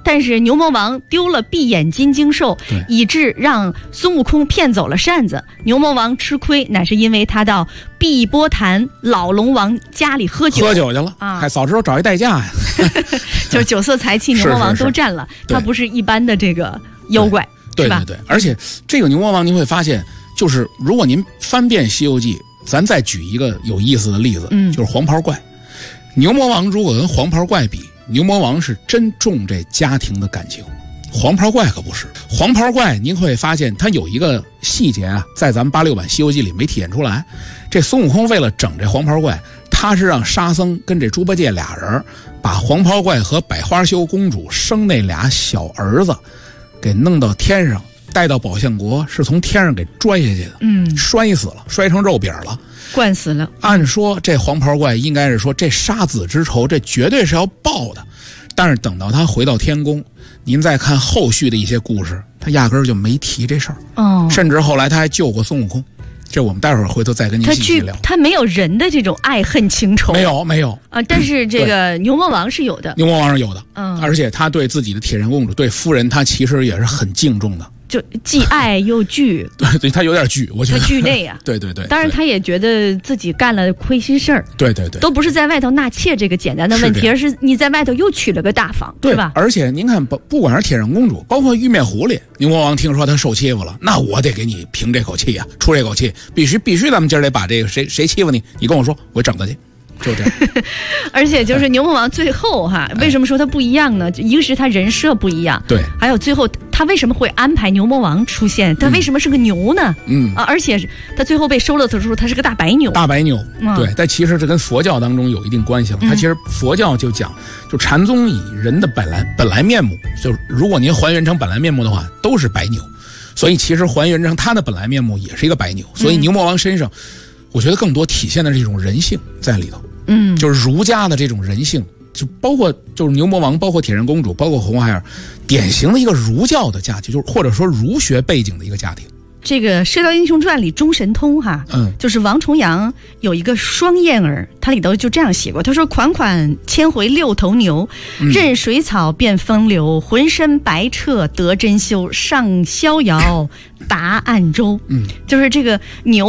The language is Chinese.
但是牛魔王丢了闭眼金睛兽，以致让孙悟空骗走了扇子。牛魔王吃亏，乃是因为他到碧波潭老龙王家里喝酒去了啊！还早知道找一代驾呀， 就是酒色财气，牛魔王都占了。他不是一般的这个妖怪， 对对对。而且这个牛魔王您会发现，就是如果您翻遍《西游记》，咱再举一个有意思的例子，就是黄袍怪。牛魔王如果跟黄袍怪比，牛魔王是真重这家庭的感情，黄袍怪可不是。黄袍怪您会发现他有一个细节啊，在咱们86版《西游记》里没体现出来。这孙悟空为了整这黄袍怪，他是让沙僧跟这猪八戒俩人把黄袍怪和百花羞公主生那俩小儿子给弄到天上，带到宝象国，是从天上给拽下去的，摔死了，摔成肉饼了， 灌死了。 按说这黄袍怪应该是说这杀子之仇，这绝对是要报的。但是等到他回到天宫，您再看后续的一些故事，他压根儿就没提这事儿。甚至后来他还救过孙悟空。这我们待会儿回头再跟您细细聊。 他没有人的这种爱恨情仇， 没有啊。但是这个牛魔王是有的， 牛魔王是有的，而且他对自己的铁扇公主、对夫人，他其实也是很敬重的。 就既爱又惧， 对，他有点惧，我觉得他惧内啊。 对。 当然，他也觉得自己干了亏心事儿。 对， 都不是在外头纳妾这个简单的问题，而是你在外头又娶了个大房， 对吧？ 而且您看，不管是铁扇公主，包括玉面狐狸，牛魔王听说他受欺负了，那我得给你平这口气啊，出这口气，必须咱们今儿得把这个谁欺负你，你跟我说，我整他去。就这样。 而且就是牛魔王最后为什么说他不一样呢？一个是他人设不一样， 对， 还有最后他为什么会安排牛魔王出现？他为什么是个牛呢？而且他最后被收了的时候，他是个大白牛。 对，但其实这跟佛教当中有一定关系了。他其实佛教就讲，就禅宗以人的本来面目，就是如果您还原成本来面目的话，都是白牛，所以其实还原成他的本来面目也是一个白牛。所以牛魔王身上，我觉得更多体现的是这种人性在里头。就是儒家的这种人性，就包括就是牛魔王，包括铁扇公主，包括红孩儿，典型的一个儒教的家庭，就是或者说儒学背景的一个家庭。 这个《射雕英雄传》里钟神通就是王重阳有一个双燕儿，他里头就这样写过，他说：“款款牵回6头牛，任水草变风流，浑身白彻得真修，上逍遥达暗州。”就是这个牛。